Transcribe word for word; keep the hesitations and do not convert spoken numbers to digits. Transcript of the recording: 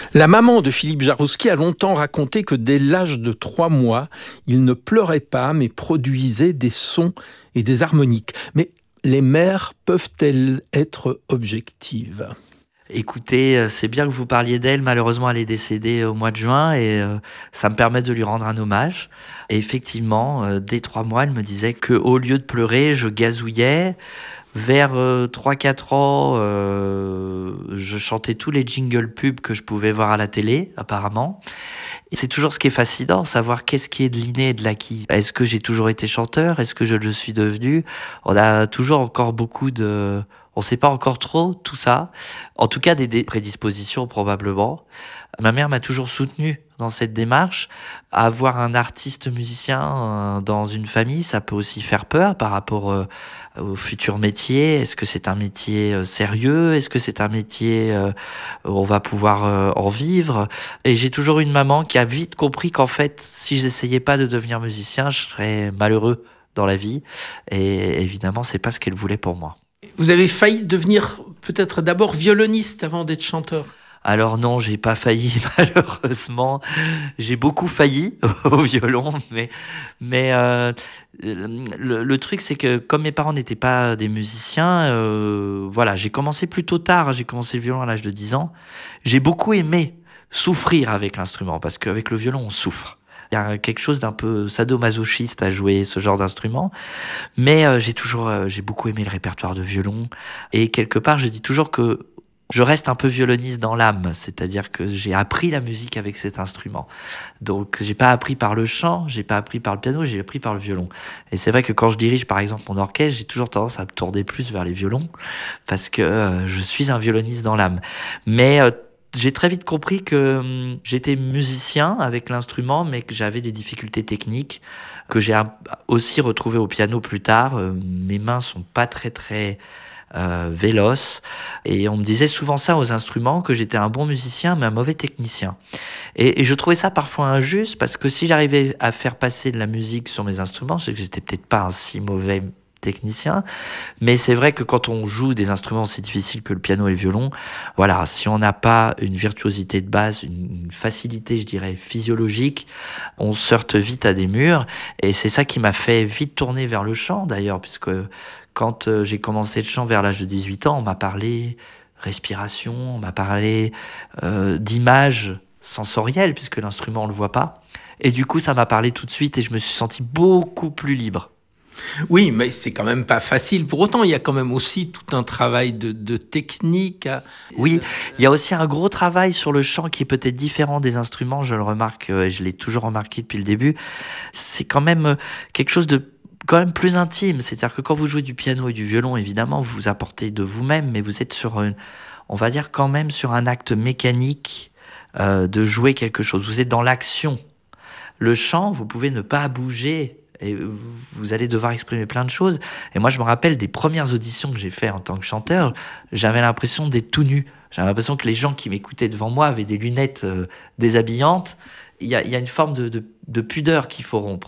La maman de Philippe Jarouski a longtemps raconté que dès l'âge de trois mois, il ne pleurait pas mais produisait des sons et des harmoniques. Mais les mères peuvent-elles être objectives ? Écoutez, c'est bien que vous parliez d'elle. Malheureusement, elle est décédée au mois de juin et euh, ça me permet de lui rendre un hommage. Et effectivement, euh, dès trois mois, elle me disait qu'au lieu de pleurer, je gazouillais. Vers euh, trois quatre ans, euh, je chantais tous les jingle pubs que je pouvais voir à la télé, apparemment. Et c'est toujours ce qui est fascinant, savoir qu'est-ce qui est de l'inné et de l'acquis. Est-ce que j'ai toujours été chanteur ? Est-ce que je le suis devenu ? On a toujours encore beaucoup de... On ne sait pas encore trop tout ça. En tout cas, des, des prédispositions probablement. Ma mère m'a toujours soutenu dans cette démarche. Avoir un artiste musicien euh, dans une famille, ça peut aussi faire peur par rapport euh, au futur métier. Est-ce que c'est un métier euh, sérieux ? Est-ce que c'est un métier euh, où on va pouvoir euh, en vivre ? Et j'ai toujours une maman qui a vite compris qu'en fait, si j'essayais pas de devenir musicien, je serais malheureux dans la vie. Et évidemment, c'est pas ce qu'elle voulait pour moi. Vous avez failli devenir peut-être d'abord violoniste avant d'être chanteur. Alors non, j'ai pas failli malheureusement. J'ai beaucoup failli au violon, mais mais euh, le, le truc c'est que comme mes parents n'étaient pas des musiciens, euh, voilà, j'ai commencé plutôt tard. J'ai commencé le violon à l'âge de dix ans. J'ai beaucoup aimé souffrir avec l'instrument parce qu'avec le violon on souffre. Il y a quelque chose d'un peu sadomasochiste à jouer ce genre d'instrument, mais euh, j'ai toujours, euh, j'ai beaucoup aimé le répertoire de violon et quelque part je dis toujours que je reste un peu violoniste dans l'âme, c'est-à-dire que j'ai appris la musique avec cet instrument. Donc j'ai pas appris par le chant, j'ai pas appris par le piano, j'ai appris par le violon. Et c'est vrai que quand je dirige par exemple mon orchestre, j'ai toujours tendance à me tourner plus vers les violons parce que euh, je suis un violoniste dans l'âme. Mais euh, j'ai très vite compris que hum, j'étais musicien avec l'instrument, mais que j'avais des difficultés techniques que j'ai aussi retrouvées au piano plus tard. Euh, mes mains sont pas très très Euh, véloce, et on me disait souvent ça aux instruments, que j'étais un bon musicien mais un mauvais technicien, et, et je trouvais ça parfois injuste parce que si j'arrivais à faire passer de la musique sur mes instruments, c'est que j'étais peut-être pas un si mauvais technicien, mais c'est vrai que quand on joue des instruments aussi difficiles que le piano et le violon, voilà, si on n'a pas une virtuosité de base, une, une facilité, je dirais, physiologique, on se heurte vite à des murs, et c'est ça qui m'a fait vite tourner vers le chant d'ailleurs, puisque quand euh, j'ai commencé le chant vers l'âge de dix-huit ans, on m'a parlé respiration, on m'a parlé euh, d'images sensorielles, puisque l'instrument on le voit pas, et du coup ça m'a parlé tout de suite et je me suis senti beaucoup plus libre. Oui, mais c'est quand même pas facile. Pour autant, il y a quand même aussi tout un travail de, de technique. À... Oui, il y a aussi un gros travail sur le chant qui est peut-être différent des instruments, je le remarque, euh, et je l'ai toujours remarqué depuis le début. C'est quand même euh, quelque chose de quand même plus intime, c'est-à-dire que quand vous jouez du piano et du violon, évidemment, vous vous apportez de vous-même, mais vous êtes sur une, on va dire quand même sur un acte mécanique euh, de jouer quelque chose. Vous êtes dans l'action. Le chant, vous pouvez ne pas bouger et vous allez devoir exprimer plein de choses. Et moi, je me rappelle des premières auditions que j'ai faites en tant que chanteur, j'avais l'impression d'être tout nu. J'avais l'impression que les gens qui m'écoutaient devant moi avaient des lunettes euh, déshabillantes. Il y a, il y a une forme de, de, de pudeur qu'il faut rompre.